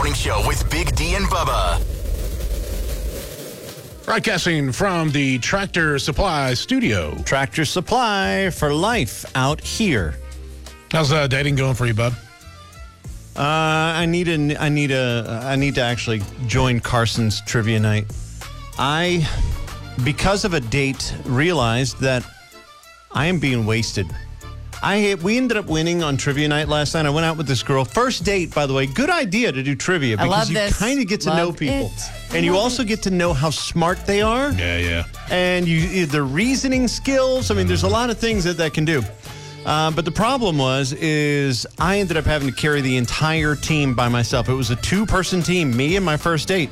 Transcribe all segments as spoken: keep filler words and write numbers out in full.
Morning Show with Big D and Bubba. Broadcasting from the Tractor Supply studio. Tractor Supply for life out here. How's uh, dating going for you, bud? Uh, I need a, I need a, I need to actually join Carson's trivia night. I, because of a date, realized that I am being wasted. I we ended up winning on trivia night last night. I went out with this girl. First date, by the way. Good idea to do trivia because I love you this. kind of get to love know people, it. and you love also it. get to know how smart they are. Yeah, yeah. And you their reasoning skills. I mean, there's a lot of things that that can do. Uh, but the problem was, is I ended up having to carry the entire team by myself. It was a two-person team, me and my first date.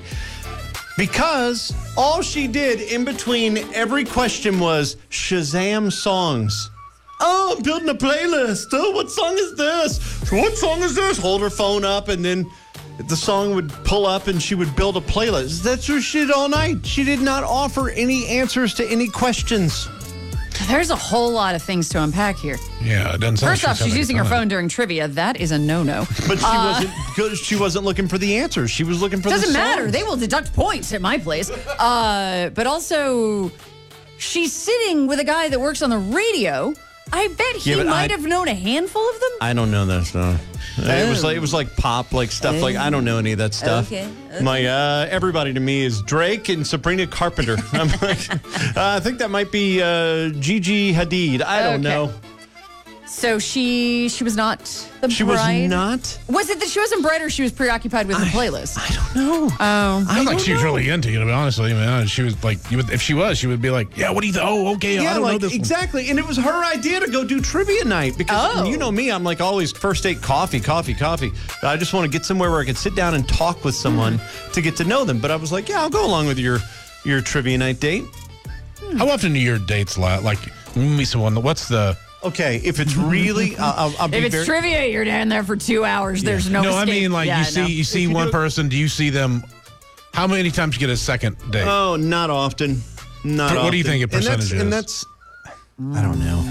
Because all she did in between every question was Shazam songs. Oh, I'm building a playlist. Oh, what song is this? What song is this? Hold her phone up, and then the song would pull up, and she would build a playlist. That's what she did all night. She did not offer any answers to any questions. There's a whole lot of things to unpack here. Yeah, it doesn't sound First like off, she's having a using her good time. phone during trivia. That is a no-no. But she Uh, wasn't good. She wasn't looking for the answers. She was looking for the Doesn't songs. matter. They will deduct points at my place. Uh, but also, she's sitting with a guy that works on the radio. I bet he Yeah, but might I- have known a handful of them. I don't know that stuff. It was like it was like pop, like stuff like I don't know any of that stuff. Okay, okay. My uh, everybody to me is Drake and Sabrina Carpenter. I'm like, uh, I think that might be uh, Gigi Hadid. I don't Okay. know. So she she was not the She bride. was not. Was it that she wasn't bright or she was preoccupied with her playlist? I don't know. Oh. I I feel like don't she was know. really into you, to be honest with you, man. She was like, you would, if she was, she would be like, yeah, what do you think? Oh, okay, I Yeah, don't know like this one. exactly. And it was her idea to go do trivia night because Oh. you know me, I'm like always first date coffee, coffee, coffee. I just want to get somewhere where I could sit down and talk with someone Hmm. to get to know them. But I was like, yeah, I'll go along with your your trivia night date. How often do your dates la- like you meet someone? What's the? Okay, if it's really, I'll, I'll, I'll be If it's very. trivia, you're down there for two hours. There's no. No, I escape. mean like Yeah, you see no. you see If you one do- person. Do you see them? How many times you get a second date? Oh, not often. Not What do you often. think a And that's- percentage And is? that's, I don't know.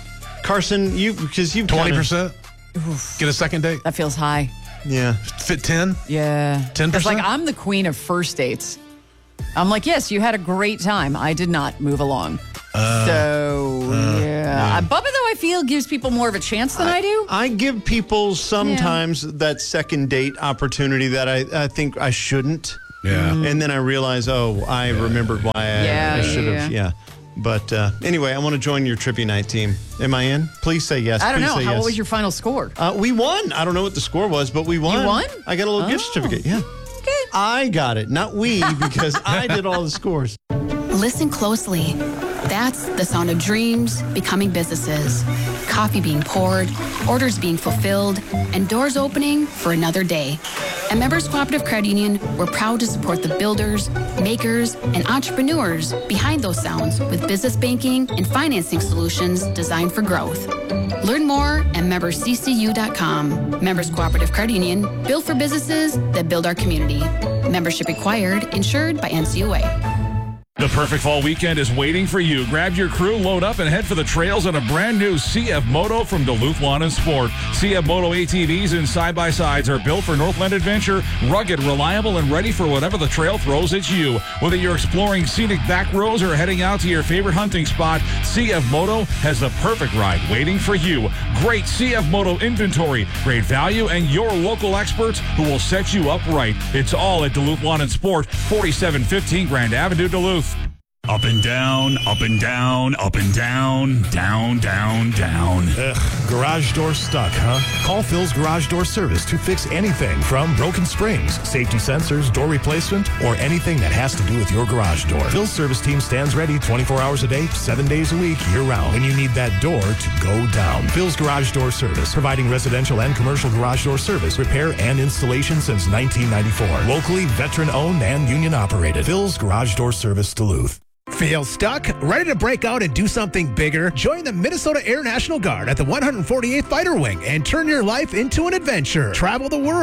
Carson, you because you've Twenty kinda- percent. Get a second date. That feels high. Yeah. Fit ten. Yeah. ten It's like percent. I'm the queen of first dates. I'm like, yes, you had a great time. I did not move along. Uh, so yeah. Uh, Bubba, though, I feel gives people more of a chance than I, do. I give people sometimes that second date opportunity that I, I think I shouldn't. Yeah. And then I realize, oh, I remembered why I, Yeah, I should have. yeah. Yeah. But uh, anyway, I want to join your trivia night team. Am I in? Please say yes. I don't Please know. say How yes. what was your final score? Uh, we won. I don't know what the score was, but we won. won? I got a little gift Oh. certificate. Yeah. Okay. I got it, not we, because I did all the scores. Listen closely. That's the sound of dreams becoming businesses, coffee being poured, orders being fulfilled, and doors opening for another day. At Members Cooperative Credit Union, we're proud to support the builders, makers, and entrepreneurs behind those sounds with business banking and financing solutions designed for growth. Learn more at members c c u dot com. Members Cooperative Credit Union, built for businesses that build our community. Membership required, insured by N C U A. The perfect fall weekend is waiting for you. Grab your crew, load up, and head for the trails on a brand new C F Moto from Duluth Lawn and Sport. C F Moto A T Vs and side-by-sides are built for Northland adventure, rugged, reliable, and ready for whatever the trail throws at you. Whether you're exploring scenic back roads or heading out to your favorite hunting spot, C F Moto has the perfect ride waiting for you. Great C F Moto inventory, great value, and your local experts who will set you up right. It's all at Duluth Lawn and Sport, forty-seven fifteen Grand Avenue, Duluth. Up and down, up and down, up and down, down, down, down. Ugh, garage door stuck, huh? Call Phil's Garage Door Service to fix anything from broken springs, safety sensors, door replacement, or anything that has to do with your garage door. Phil's service team stands ready twenty-four hours a day, seven days a week, year-round when you need that door to go down. Phil's Garage Door Service, providing residential and commercial garage door service, repair, and installation since nineteen ninety-four. Locally, veteran-owned and union-operated. Phil's Garage Door Service, Duluth. Feel stuck? Ready to break out and do something bigger? Join the Minnesota Air National Guard at the one hundred forty-eighth Fighter Wing and turn your life into an adventure. Travel the world,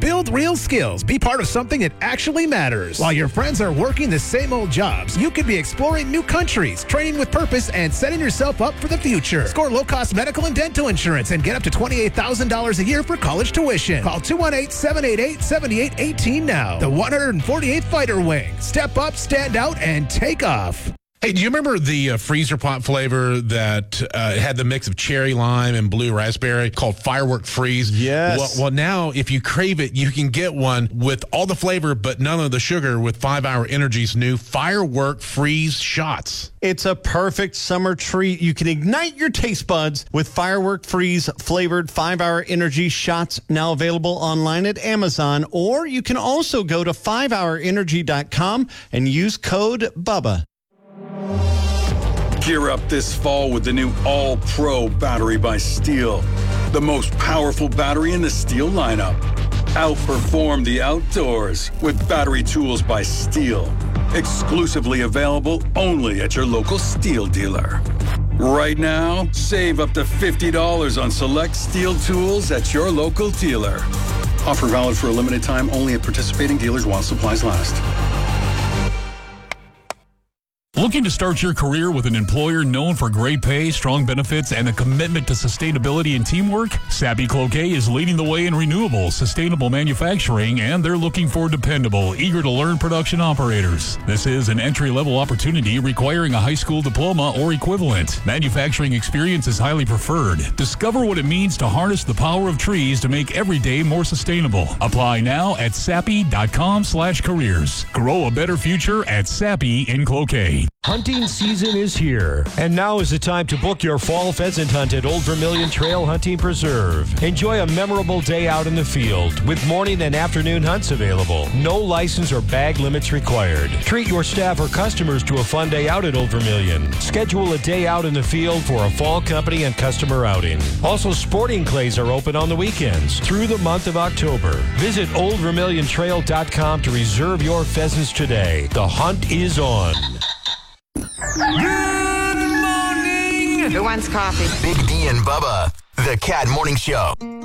Build real skills. Be part of something that actually matters. While your friends are working the same old jobs, you could be exploring new countries, training with purpose, and setting yourself up for the future. Score low-cost medical and dental insurance and get up to twenty-eight thousand dollars a year for college tuition. Call two one eight, seven eight eight, seven eight one eight now. The one hundred forty-eighth Fighter Wing. Step up, stand out, and take off. Hey, do you remember the uh, freezer pop flavor that uh, had the mix of cherry lime and blue raspberry called Firework Freeze? Yes. Well, well, now if you crave it, you can get one with all the flavor but none of the sugar with five hour Energy's new Firework Freeze shots. It's a perfect summer treat. You can ignite your taste buds with Firework Freeze flavored five hour Energy shots, now available online at Amazon, or you can also go to five hour energy dot com and use code BUBBA. Gear up this fall with the new All-Pro battery by Steel. The most powerful battery in the Steel lineup. Outperform the outdoors with battery tools by Steel. Exclusively available only at your local Steel dealer. Right now, save up to fifty dollars on select Steel tools at your local dealer. Offer valid for a limited time only at participating dealers while supplies last. Looking to start your career with an employer known for great pay, strong benefits, and a commitment to sustainability and teamwork? Sappi Cloquet is leading the way in renewable, sustainable manufacturing, and they're looking for dependable, eager-to-learn production operators. This is an entry-level opportunity requiring a high school diploma or equivalent. Manufacturing experience is highly preferred. Discover what it means to harness the power of trees to make every day more sustainable. Apply now at sappi.com slash careers. Grow a better future at Sappi in Cloquet. Hunting season is here, and now is the time to book your fall pheasant hunt at Old Vermilion Trail Hunting Preserve. Enjoy a memorable day out in the field with morning and afternoon hunts available. No license or bag limits required. Treat your staff or customers to a fun day out at Old Vermilion. Schedule a day out in the field for a fall company and customer outing. Also, sporting clays are open on the weekends through the month of October. Visit old vermilion trail dot com to reserve your pheasants today. The hunt is on. Good morning! Who wants coffee? Big D and Bubba, the Cat Morning Show.